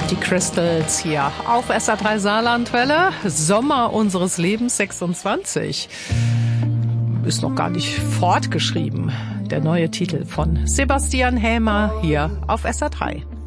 Die Crystals hier auf SA3 Saarlandwelle. Sommer unseres Lebens 26. Ist noch gar nicht fortgeschrieben. Der neue Titel von Sebastian Hämer hier auf SA3.